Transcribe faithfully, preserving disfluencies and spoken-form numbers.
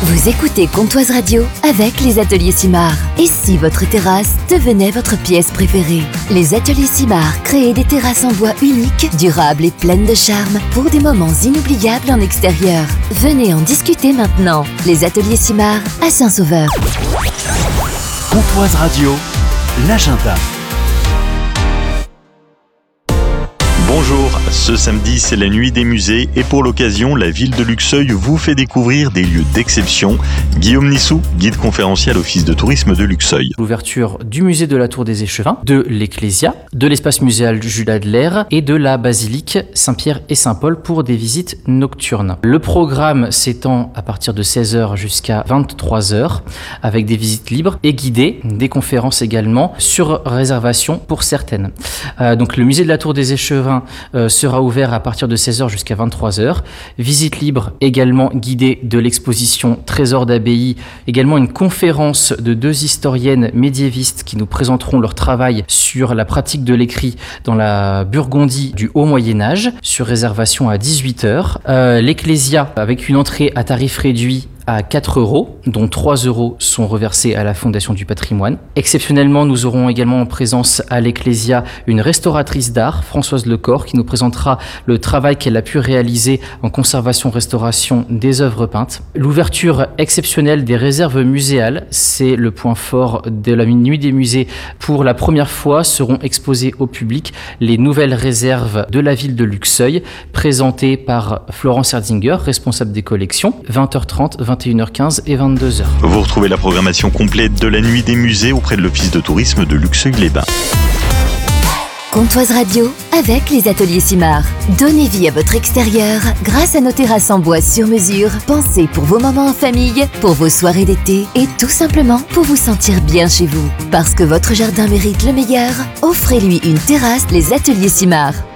Vous écoutez Comtoise Radio avec les ateliers Simard. Et si votre terrasse devenait votre pièce préférée? Les ateliers Simard créent des terrasses en bois uniques, durables et pleines de charme pour des moments inoubliables en extérieur. Venez en discuter maintenant. Les ateliers Simard à Saint-Sauveur. Comtoise Radio, l'agenda. Bonjour, ce samedi c'est la nuit des musées et pour l'occasion, la ville de Luxeuil vous fait découvrir des lieux d'exception. Guillaume Nissou, guide conférencier à l'office de tourisme de Luxeuil. L'ouverture du musée de la Tour des Échevins, de l'Ecclésia, de l'espace muséal Jules Adler et de la basilique Saint-Pierre et Saint-Paul pour des visites nocturnes. Le programme s'étend à partir de seize heures jusqu'à vingt-trois heures avec des visites libres et guidées, des conférences également sur réservation pour certaines. Euh, donc le musée de la Tour des Échevins Euh, sera ouvert à partir de seize heures jusqu'à vingt-trois heures. Visite libre également guidée de l'exposition Trésors d'abbaye. Également une conférence de deux historiennes médiévistes qui nous présenteront leur travail sur la pratique de l'écrit dans la Burgondie du Haut Moyen-Âge, sur réservation à dix-huit heures. Euh, L'Ecclésia avec une entrée à tarif réduit à quatre euros, dont trois euros sont reversés à la Fondation du Patrimoine. Exceptionnellement, nous aurons également en présence à l'Ecclésia une restauratrice d'art, Françoise Lecor, qui nous présentera le travail qu'elle a pu réaliser en conservation-restauration des œuvres peintes. L'ouverture exceptionnelle des réserves muséales, c'est le point fort de la nuit des musées. Pour la première fois, seront exposées au public les nouvelles réserves de la ville de Luxeuil, présentées par Florence Erdinger, responsable des collections, vingt heures trente, vingt et une heures quinze et vingt-deux heures. Vous retrouvez la programmation complète de la nuit des musées auprès de l'office de tourisme de Luxeuil-les-Bains. Comtoise Radio avec les ateliers Simard. Donnez vie à votre extérieur grâce à nos terrasses en bois sur mesure, pensées pour vos moments en famille, pour vos soirées d'été et tout simplement pour vous sentir bien chez vous. Parce que votre jardin mérite le meilleur, offrez-lui une terrasse, les ateliers Simard.